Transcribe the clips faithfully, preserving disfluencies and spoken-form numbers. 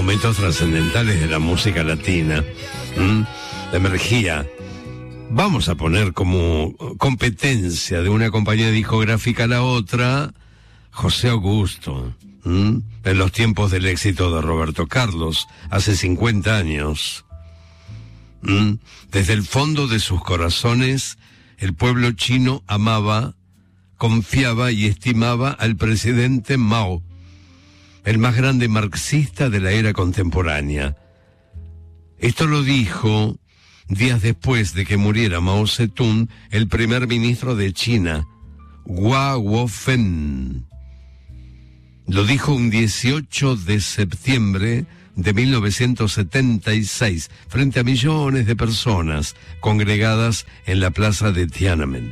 momentos trascendentales de la música latina. ¿Mm? Emergía, vamos a poner como competencia de una compañía discográfica a la otra, José Augusto. ¿Mm? En los tiempos del éxito de Roberto Carlos, hace cincuenta años. ¿Mm? Desde el fondo de sus corazones, el pueblo chino amaba, confiaba y estimaba al presidente Mao, el más grande marxista de la era contemporánea. Esto lo dijo días después de que muriera Mao Zedong, el primer ministro de China, Hua Guofen. Lo dijo un dieciocho de septiembre de mil novecientos setenta y seis, frente a millones de personas congregadas en la plaza de Tiananmen.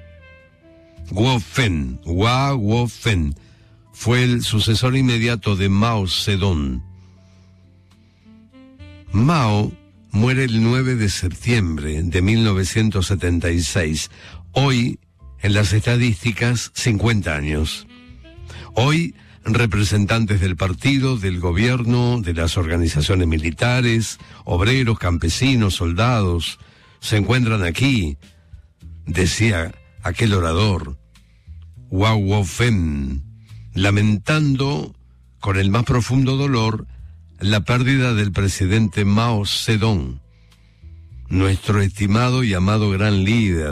Guofen, Hua Guofen, fue el sucesor inmediato de Mao Zedong. Mao muere el nueve de septiembre de mil novecientos setenta y seis. Hoy, en las estadísticas, cincuenta años. Hoy, representantes del partido, del gobierno, de las organizaciones militares, obreros, campesinos, soldados, se encuentran aquí, decía aquel orador, Hua Guofen, lamentando con el más profundo dolor la pérdida del presidente Mao Zedong, nuestro estimado y amado gran líder.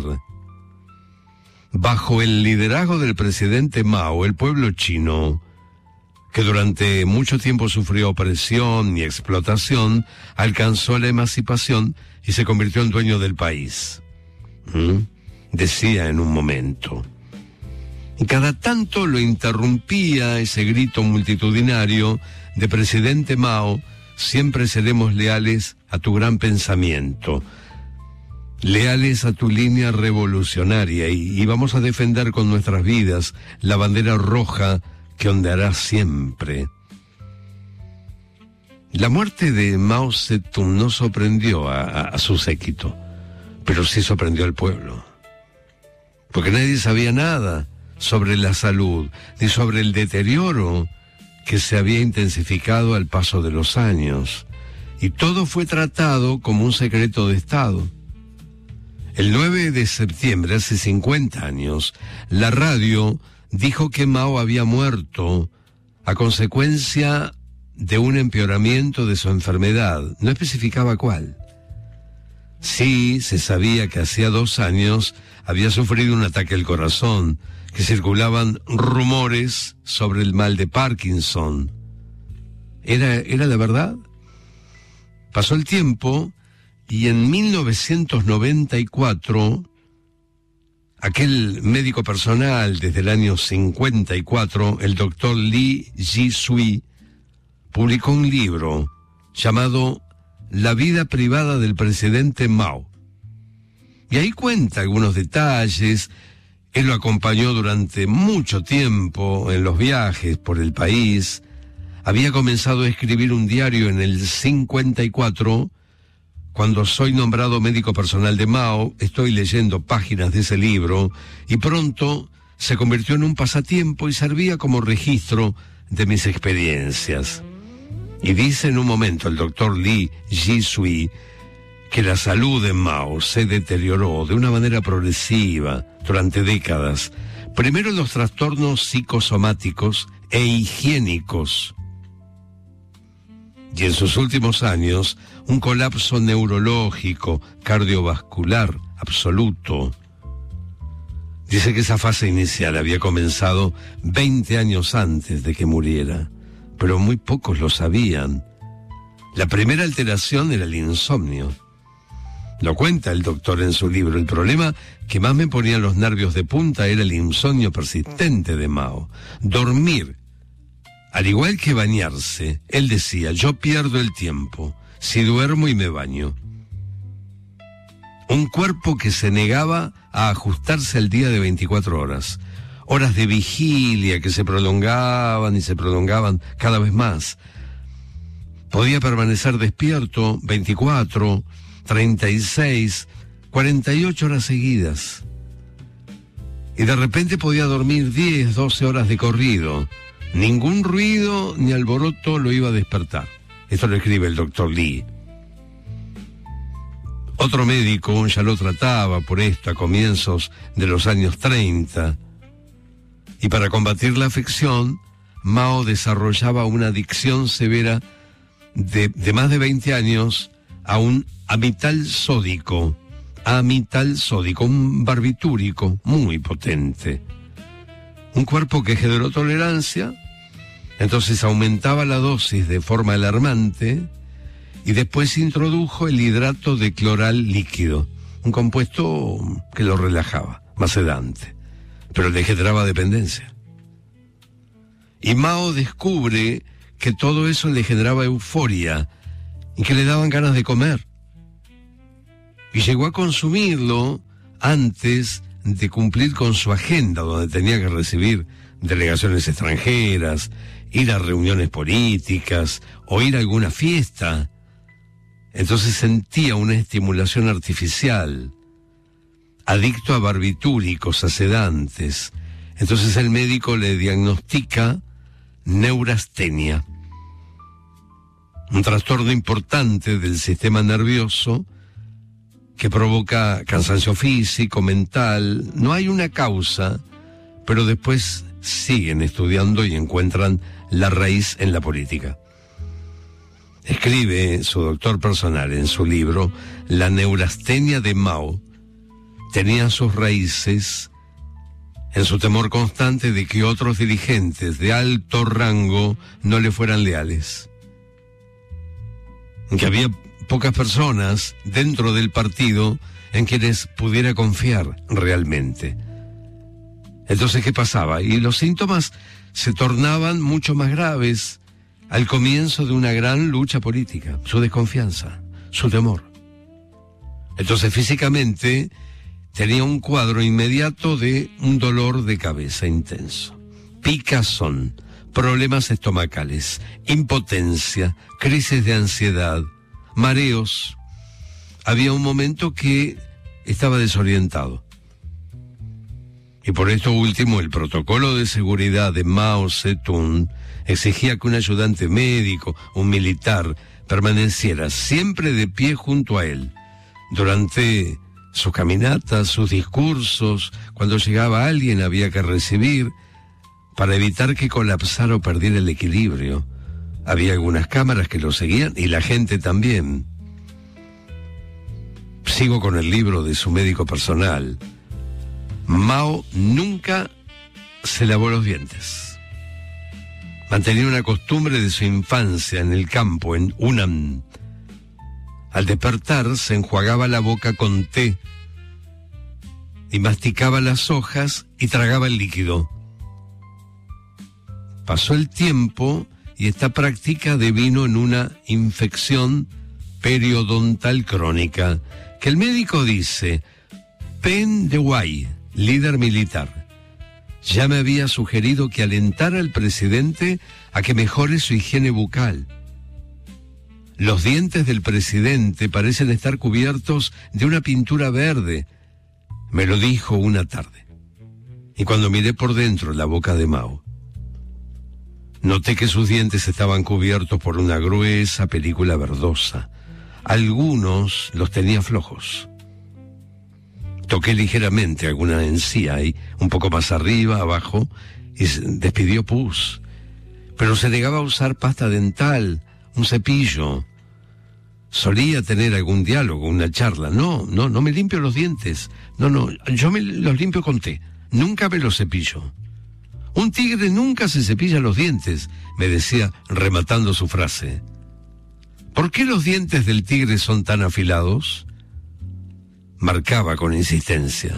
Bajo el liderazgo del presidente Mao, el pueblo chino, que durante mucho tiempo sufrió opresión y explotación, alcanzó la emancipación y se convirtió en dueño del país. ¿Mm? Decía en un momento. Y cada tanto lo interrumpía ese grito multitudinario de presidente Mao: siempre seremos leales a tu gran pensamiento, leales a tu línea revolucionaria, y, y vamos a defender con nuestras vidas la bandera roja que ondeará siempre. La muerte de Mao Zedong no sorprendió a, a, a su séquito, pero sí sorprendió al pueblo, porque nadie sabía nada sobre la salud, ni sobre el deterioro que se había intensificado al paso de los años, y todo fue tratado como un secreto de Estado. El nueve de septiembre, hace cincuenta años, la radio dijo que Mao había muerto a consecuencia de un empeoramiento de su enfermedad. No especificaba cuál. Sí, se sabía que hacía dos años había sufrido un ataque al corazón, que circulaban rumores sobre el mal de Parkinson. ¿Era, era la verdad? Pasó el tiempo y en mil novecientos noventa y cuatro, aquel médico personal desde el año cincuenta y cuatro, el doctor Li Jisui, publicó un libro llamado La vida privada del presidente Mao. Y ahí cuenta algunos detalles. Él lo acompañó durante mucho tiempo en los viajes por el país. Había comenzado a escribir un diario en el cincuenta y cuatro. Cuando soy nombrado médico personal de Mao, estoy leyendo páginas de ese libro, y pronto se convirtió en un pasatiempo y servía como registro de mis experiencias. Y dice en un momento el doctor Li Jisui que la salud de Mao se deterioró de una manera progresiva durante décadas. Primero los trastornos psicosomáticos e higiénicos. Y en sus últimos años, un colapso neurológico, cardiovascular absoluto. Dice que esa fase inicial había comenzado veinte años antes de que muriera, pero muy pocos lo sabían. La primera alteración era el insomnio. Lo cuenta el doctor en su libro. El problema que más me ponía los nervios de punta era el insomnio persistente de Mao. Dormir, al igual que bañarse. Él decía: yo pierdo el tiempo si duermo y me baño. Un cuerpo que se negaba a ajustarse al día de veinticuatro horas. Horas de vigilia que se prolongaban y se prolongaban cada vez más. Podía permanecer despierto veinticuatro, treinta y seis, cuarenta y ocho horas seguidas. Y de repente podía dormir diez, doce horas de corrido. Ningún ruido ni alboroto lo iba a despertar. Esto lo escribe el doctor Lee. Otro médico ya lo trataba por esto a comienzos de los años treinta. Y para combatir la afección, Mao desarrollaba una adicción severa de, de más de veinte años a un amital sódico, amital sódico, un barbitúrico muy potente. Un cuerpo que generó tolerancia, entonces aumentaba la dosis de forma alarmante y después introdujo el hidrato de cloral líquido, un compuesto que lo relajaba, más sedante, pero le generaba dependencia. Y Mao descubre que todo eso le generaba euforia y que le daban ganas de comer. Y llegó a consumirlo antes de cumplir con su agenda, donde tenía que recibir delegaciones extranjeras, ir a reuniones políticas o ir a alguna fiesta. Entonces sentía una estimulación artificial, adicto a barbitúricos, a sedantes. Entonces el médico le diagnostica neurastenia, un trastorno importante del sistema nervioso que provoca cansancio físico, mental. No hay una causa, pero después siguen estudiando y encuentran la raíz en la política. Escribe su doctor personal en su libro: la neurastenia de Mao tenía sus raíces en su temor constante de que otros dirigentes de alto rango no le fueran leales. Que había pocas personas dentro del partido en quienes pudiera confiar realmente. Entonces, ¿qué pasaba? Y los síntomas se tornaban mucho más graves al comienzo de una gran lucha política. Su desconfianza, su temor. Entonces, físicamente tenía un cuadro inmediato de un dolor de cabeza intenso, picazón, problemas estomacales, impotencia, crisis de ansiedad, mareos. Había un momento que estaba desorientado. Y por esto último, el protocolo de seguridad de Mao Zedong exigía que un ayudante médico, un militar, permaneciera siempre de pie junto a él durante sus caminatas, sus discursos. Cuando llegaba alguien había que recibir, para evitar que colapsara o perdiera el equilibrio. Había algunas cámaras que lo seguían y la gente también. Sigo con el libro de su médico personal. Mao nunca se lavó los dientes. Mantenía una costumbre de su infancia en el campo, en Hunan. Al despertar se enjuagaba la boca con té y masticaba las hojas y tragaba el líquido. Pasó el tiempo y esta práctica devino en una infección periodontal crónica, que el médico dice: Pen Dewey, líder militar, ya me había sugerido que alentara al presidente a que mejore su higiene bucal. Los dientes del presidente parecen estar cubiertos de una pintura verde, me lo dijo una tarde. Y cuando miré por dentro la boca de Mao, noté que sus dientes estaban cubiertos por una gruesa película verdosa. Algunos los tenía flojos. Toqué ligeramente alguna encía y un poco más arriba, abajo, y despidió pus. Pero se negaba a usar pasta dental, un cepillo. Solía tener algún diálogo, una charla. No, no, no me limpio los dientes. No, no, yo me los limpio con té. Nunca me los cepillo. Un tigre nunca se cepilla los dientes, me decía rematando su frase. ¿Por qué los dientes del tigre son tan afilados? Marcaba con insistencia.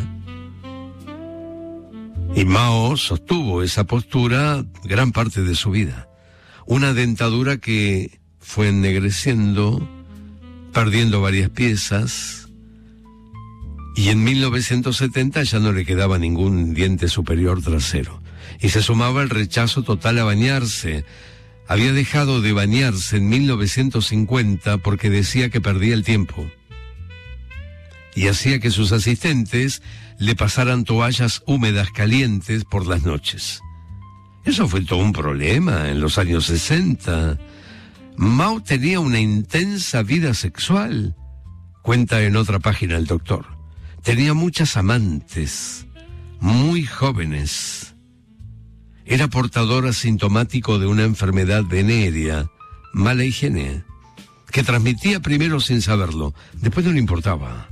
Y Mao sostuvo esa postura gran parte de su vida. Una dentadura que fue ennegreciendo, perdiendo varias piezas, y en mil novecientos setenta ya no le quedaba ningún diente superior trasero. Y se sumaba el rechazo total a bañarse. Había dejado de bañarse en mil novecientos cincuenta porque decía que perdía el tiempo. Y hacía que sus asistentes le pasaran toallas húmedas calientes por las noches. Eso fue todo un problema en los años sesenta. Mao tenía una intensa vida sexual, cuenta en otra página el doctor. Tenía muchas amantes, muy jóvenes. Era portador asintomático de una enfermedad venérea, mala higiene, que transmitía primero sin saberlo, después no le importaba.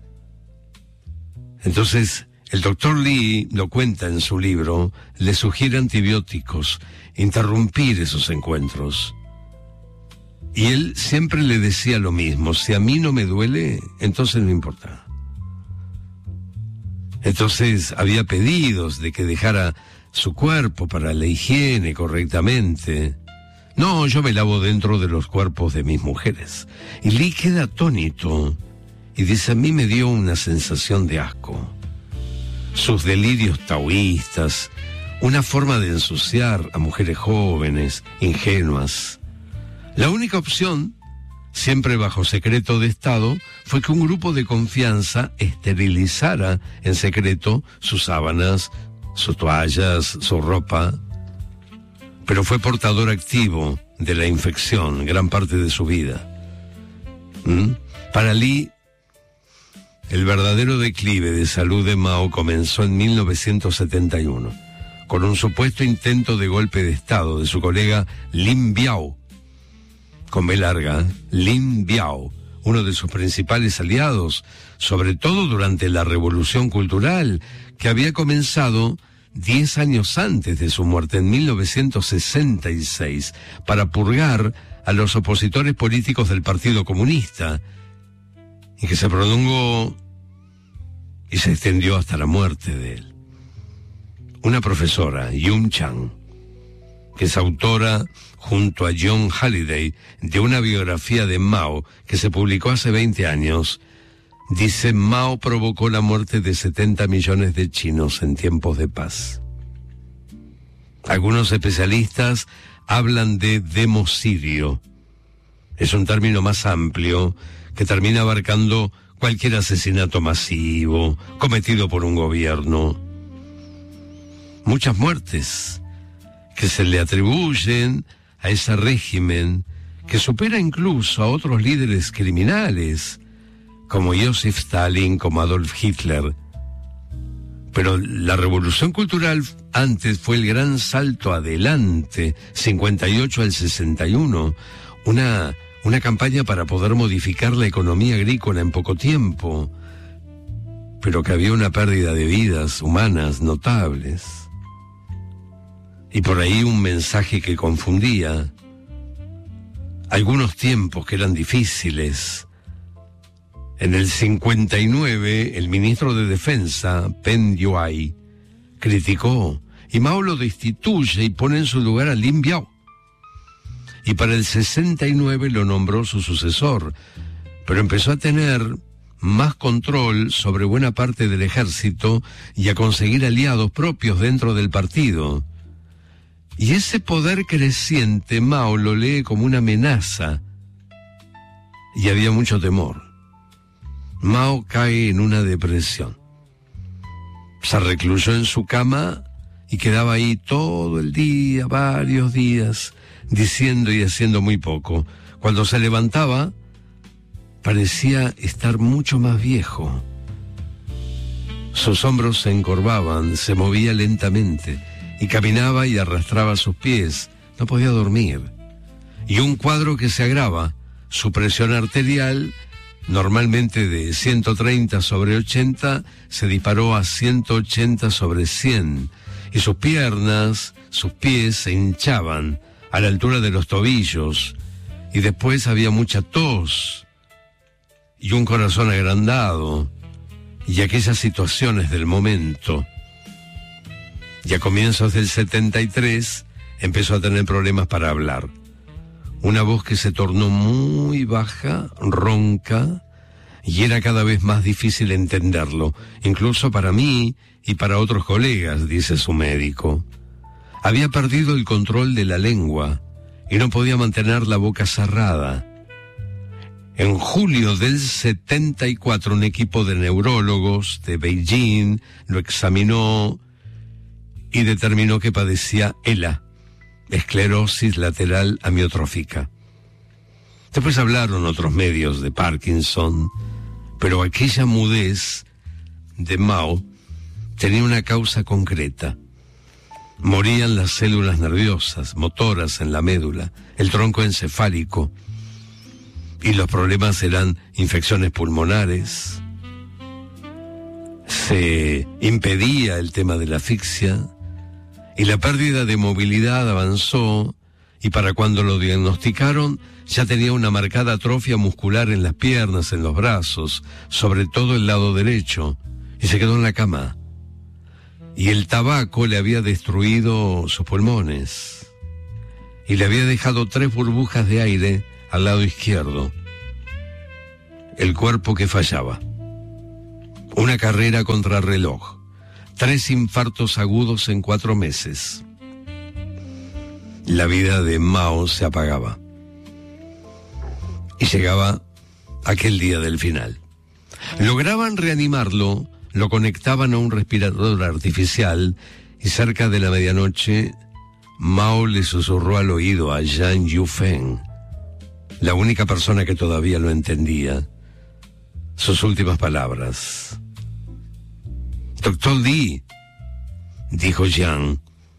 Entonces, el doctor Lee lo cuenta en su libro, le sugiere antibióticos, interrumpir esos encuentros. Y él siempre le decía lo mismo: si a mí no me duele, entonces no importa. Entonces había pedidos de que dejara su cuerpo para la higiene correctamente. No, yo me lavo dentro de los cuerpos de mis mujeres. Y Lee queda atónito y dice: a mí me dio una sensación de asco. Sus delirios taoístas, una forma de ensuciar a mujeres jóvenes, ingenuas. La única opción, siempre bajo secreto de Estado, fue que un grupo de confianza esterilizara en secreto sus sábanas, sus toallas, su ropa. Pero fue portador activo de la infección gran parte de su vida. ¿Mm? Para Lee, el verdadero declive de salud de Mao comenzó en mil novecientos setenta y uno, con un supuesto intento de golpe de Estado de su colega Lin Biao, con B larga, Lin Biao, uno de sus principales aliados, sobre todo durante la Revolución Cultural, que había comenzado diez años antes de su muerte, en mil novecientos sesenta y seis, para purgar a los opositores políticos del Partido Comunista, y que se prolongó y se extendió hasta la muerte de él. Una profesora, Yun Chang, que es autora, junto a John Halliday, de una biografía de Mao que se publicó hace veinte años, dice: Mao provocó la muerte de setenta millones de chinos en tiempos de paz. Algunos especialistas hablan de democidio. Es un término más amplio que termina abarcando cualquier asesinato masivo cometido por un gobierno. Muchas muertes que se le atribuyen a ese régimen que supera incluso a otros líderes criminales, como Joseph Stalin, como Adolf Hitler. Pero la revolución cultural antes fue el gran salto adelante, cincuenta y ocho al sesenta y uno, una, una campaña para poder modificar la economía agrícola en poco tiempo, pero que había una pérdida de vidas humanas notables. Y por ahí un mensaje que confundía. Algunos tiempos que eran difíciles. En el cincuenta y nueve, el ministro de Defensa, Peng Youai, criticó, y Mao lo destituye y pone en su lugar a Lin Biao. Y para el sesenta y nueve lo nombró su sucesor, pero empezó a tener más control sobre buena parte del ejército y a conseguir aliados propios dentro del partido. Y ese poder creciente Mao lo lee como una amenaza, y había mucho temor. Mao cae en una depresión. Se recluyó en su cama y quedaba ahí todo el día, varios días, diciendo y haciendo muy poco. Cuando se levantaba, parecía estar mucho más viejo. Sus hombros se encorvaban, se movía lentamente, y caminaba y arrastraba sus pies. No podía dormir. Y un cuadro que se agrava, su presión arterial, normalmente de ciento treinta sobre ochenta, se disparó a ciento ochenta sobre cien, y sus piernas, sus pies se hinchaban a la altura de los tobillos, y después había mucha tos, y un corazón agrandado, y aquellas situaciones del momento. Y a comienzos del setenta y tres empezó a tener problemas para hablar. Una voz que se tornó muy baja, ronca, y era cada vez más difícil entenderlo, incluso para mí y para otros colegas, dice su médico. Había perdido el control de la lengua y no podía mantener la boca cerrada. En julio del setenta y cuatro, un equipo de neurólogos de Beijing lo examinó y determinó que padecía E L A, esclerosis lateral amiotrófica. Después hablaron otros medios de Parkinson, pero aquella mudez de Mao tenía una causa concreta. Morían las células nerviosas, motoras en la médula, el tronco encefálico, y los problemas eran infecciones pulmonares. Se impedía el tema de la asfixia, y la pérdida de movilidad avanzó, y para cuando lo diagnosticaron ya tenía una marcada atrofia muscular en las piernas, en los brazos, sobre todo el lado derecho, y se quedó en la cama. Y el tabaco le había destruido sus pulmones, y le había dejado tres burbujas de aire al lado izquierdo. El cuerpo que fallaba. Una carrera contra reloj. Tres infartos agudos en cuatro meses. La vida de Mao se apagaba. Y llegaba aquel día del final. Lograban reanimarlo, lo conectaban a un respirador artificial, y cerca de la medianoche, Mao le susurró al oído a Yang Yufeng, la única persona que todavía lo entendía, sus últimas palabras. Doctor Li, dijo Yang,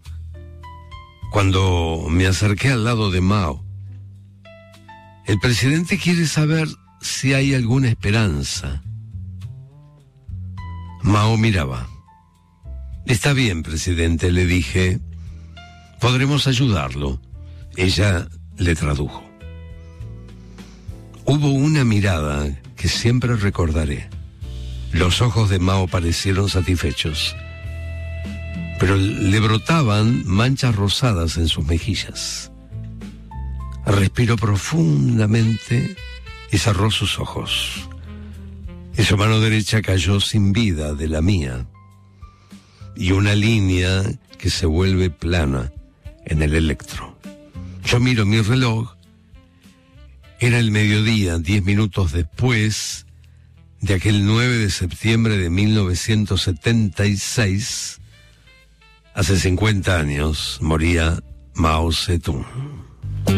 cuando me acerqué al lado de Mao, el presidente quiere saber si hay alguna esperanza. Mao miraba. Está bien, presidente, le dije. Podremos ayudarlo. Ella le tradujo. Hubo una mirada que siempre recordaré. Los ojos de Mao parecieron satisfechos, pero le brotaban manchas rosadas en sus mejillas. Respiró profundamente y cerró sus ojos. Y su mano derecha cayó sin vida de la mía. Y una línea que se vuelve plana en el electro. Yo miro mi reloj. Era el mediodía, diez minutos después de aquel nueve de septiembre de mil novecientos setenta y seis. Hace cincuenta años moría Mao Zedong.